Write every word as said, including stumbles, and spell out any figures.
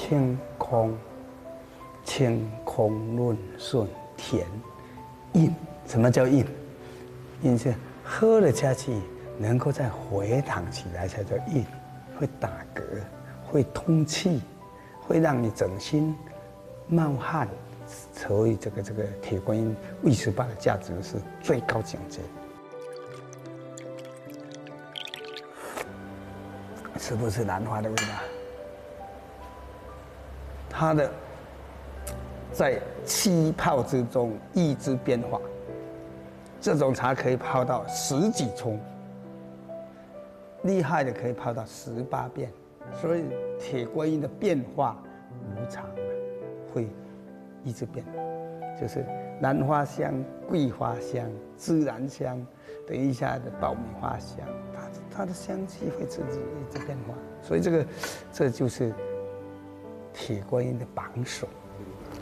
清空，清空润顺甜，印。什么叫印？印是喝了下去，能够再回荡起来才叫印，会打嗝，会通气，会让你整心冒汗。所以这个这个铁观音胃十八的价值是最高境界。是不是兰花的味道？它的在气泡之中意之变化，这种茶可以泡到十几冲，厉害的可以泡到十八变。所以铁观音的变化无常，会一直变，就是兰花香、桂花香、孜然香，等一下的爆米花香，它它的香气会自己一直变化，所以这个这就是铁观音的榜首。